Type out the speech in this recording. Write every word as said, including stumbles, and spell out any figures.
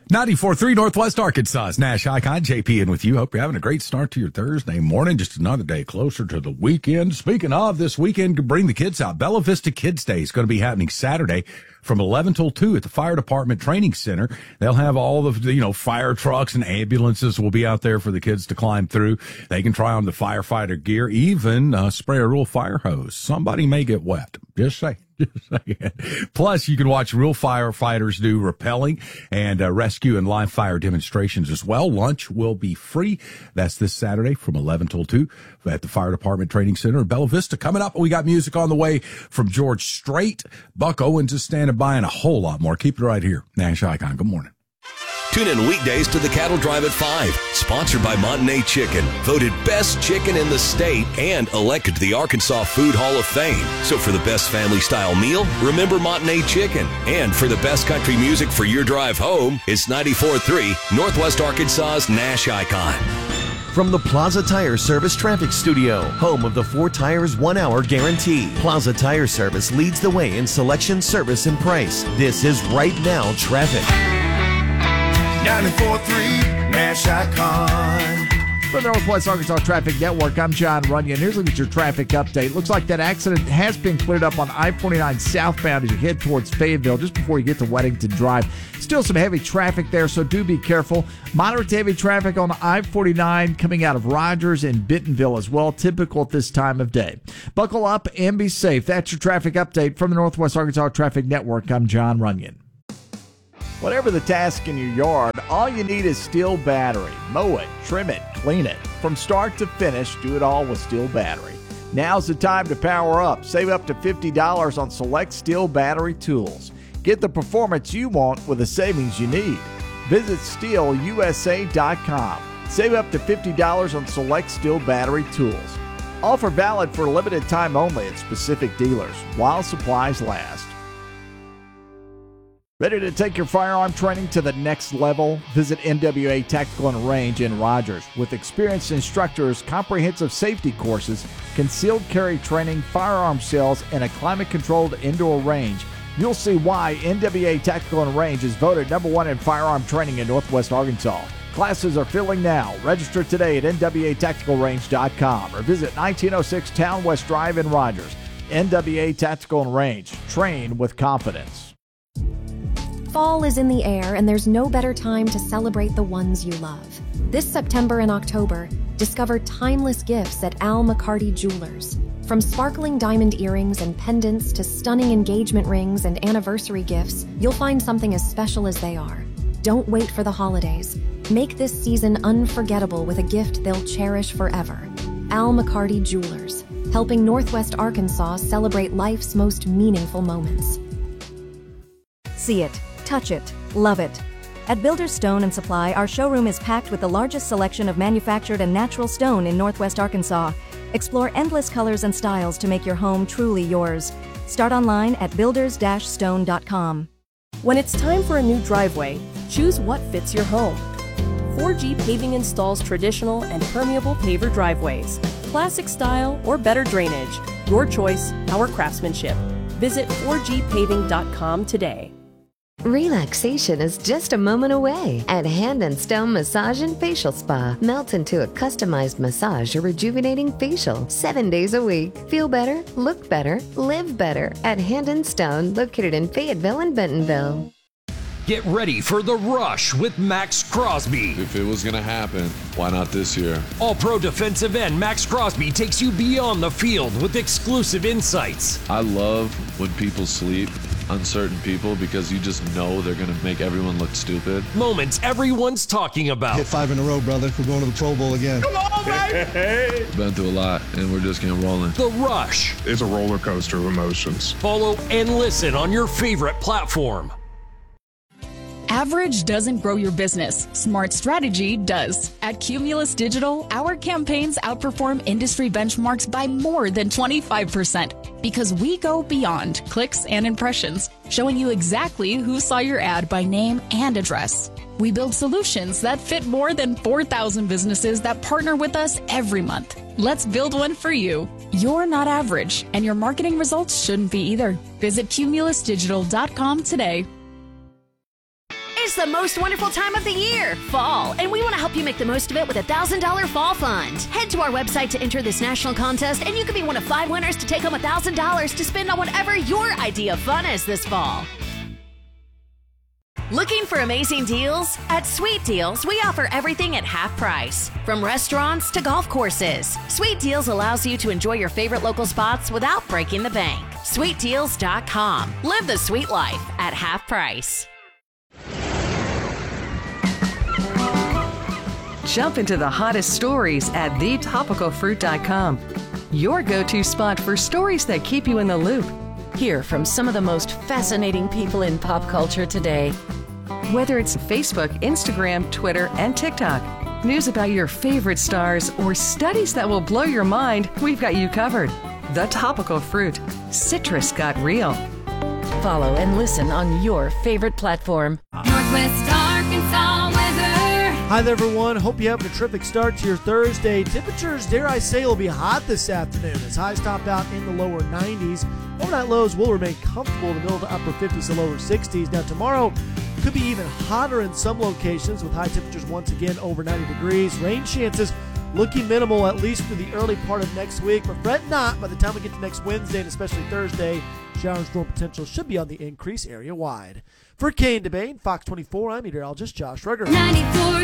ninety-four point three Northwest Arkansas's Nash Icon. J P in with you. Hope you're having a great start to your Thursday morning. Just another day closer to the weekend. Speaking of, this weekend, bring the kids out. Bella Vista Kids Day is going to be happening Saturday from eleven till two at the Fire Department Training Center. They'll have all of the, you know, fire trucks and ambulances will be out there for the kids to climb through. They can try on the firefighter gear, even uh, spray a real fire hose. Somebody may get wet. Just say. Plus, you can watch real firefighters do rappelling and uh, rescue and live fire demonstrations as well. Lunch will be free. That's this Saturday from eleven till two at the Fire Department Training Center in Bella Vista. Coming up, we got music on the way from George Strait. Buck Owens is standing by and a whole lot more. Keep it right here. Nash Icon. Good morning. Tune in weekdays to the Cattle Drive at five. Sponsored by Montagnais Chicken. Voted best chicken in the state and elected to the Arkansas Food Hall of Fame. So for the best family-style meal, remember Montagnais Chicken. And for the best country music for your drive home, it's ninety-four point three Northwest Arkansas's Nash Icon. From the Plaza Tire Service Traffic Studio, home of the four tires one hour guarantee. Plaza Tire Service leads the way in selection, service, and price. This is Right Now Traffic. ninety-four point three Nash Icon. For the Northwest Arkansas Traffic Network, I'm John Runyon. Here's a look at your traffic update. Looks like that accident has been cleared up on I forty-nine southbound as you head towards Fayetteville, just before you get to Weddington Drive. Still some heavy traffic there, so do be careful. Moderate to heavy traffic on I forty-nine coming out of Rogers and Bentonville as well, typical at this time of day. Buckle up and be safe. That's your traffic update from the Northwest Arkansas Traffic Network. I'm John Runyon. Whatever the task in your yard, all you need is Steel Battery. Mow it, trim it, clean it. From start to finish, do it all with Steel Battery. Now's the time to power up. Save up to fifty dollars on select Steel Battery tools. Get the performance you want with the savings you need. Visit steel u s a dot com. Save up to fifty dollars on select Steel Battery tools. Offer valid for a limited time only at specific dealers while supplies last. Ready to take your firearm training to the next level? Visit N W A Tactical and Range in Rogers. With experienced instructors, comprehensive safety courses, concealed carry training, firearm sales, and a climate-controlled indoor range, you'll see why N W A Tactical and Range is voted number one in firearm training in Northwest Arkansas. Classes are filling now. Register today at N W A tactical range dot com or visit nineteen oh six Town West Drive in Rogers. N W A Tactical and Range. Train with confidence. Fall is in the air, and there's no better time to celebrate the ones you love. This September and October, discover timeless gifts at Al McCarty Jewelers. From sparkling diamond earrings and pendants to stunning engagement rings and anniversary gifts, you'll find something as special as they are. Don't wait for the holidays. Make this season unforgettable with a gift they'll cherish forever. Al McCarty Jewelers, helping Northwest Arkansas celebrate life's most meaningful moments. See it. Touch it. Love it. At Builders Stone and Supply, our showroom is packed with the largest selection of manufactured and natural stone in Northwest Arkansas. Explore endless colors and styles to make your home truly yours. Start online at builders dash stone dot com. When it's time for a new driveway, choose what fits your home. four G Paving installs traditional and permeable paver driveways, classic style or better drainage. Your choice, our craftsmanship. Visit four G paving dot com today. Relaxation is just a moment away at Hand and Stone Massage and Facial Spa. Melt into a customized massage or rejuvenating facial seven days a week. Feel better, look better, live better at Hand and Stone, located in Fayetteville and Bentonville. Get ready for the rush with Max Crosby. If it was going to happen, why not this year? All-pro defensive end Max Crosby takes you beyond the field with exclusive insights. I love when people sleep on certain people because you just know they're going to make everyone look stupid. Moments everyone's talking about. Hit five in a row, brother. We're going to the Pro Bowl again. Come on, baby! Been through a lot, and we're just getting rolling. The Rush. It's a roller coaster of emotions. Follow and listen on your favorite platform. Average doesn't grow your business. Smart strategy does. At Cumulus Digital, our campaigns outperform industry benchmarks by more than twenty-five percent because we go beyond clicks and impressions, showing you exactly who saw your ad by name and address. We build solutions that fit more than four thousand businesses that partner with us every month. Let's build one for you. You're not average, and your marketing results shouldn't be either. Visit cumulus digital dot com today. It's It's the most wonderful time of the year, fall, and we want to help you make the most of it with a one thousand dollars Fall Fund. Head to our website to enter this national contest, and you could be one of five winners to take home one thousand dollars to spend on whatever your idea of fun is this fall. Looking for amazing deals? At Sweet Deals, we offer everything at half price. From restaurants to golf courses, Sweet Deals allows you to enjoy your favorite local spots without breaking the bank. sweet deals dot com. Live the sweet life at half price. Jump into the hottest stories at the topical fruit dot com. Your go-to spot for stories that keep you in the loop. Hear from some of the most fascinating people in pop culture today. Whether it's Facebook, Instagram, Twitter, and TikTok, news about your favorite stars, or studies that will blow your mind, we've got you covered. The Topical Fruit. Citrus got real. Follow and listen on your favorite platform. Northwest Arkansas weather. Hi there, everyone. Hope you're having a terrific start to your Thursday. Temperatures, dare I say, will be hot this afternoon as highs top out in the lower nineties. Overnight lows will remain comfortable in the middle to upper fifties to lower sixties. Now, tomorrow could be even hotter in some locations with high temperatures once again over ninety degrees. Rain chances looking minimal at least through the early part of next week, but fret not. By the time we get to next Wednesday and especially Thursday, shower and storm potential should be on the increase area-wide. For Kane DeBane, Fox twenty-four, I'm meteorologist Josh Ruger. ninety-four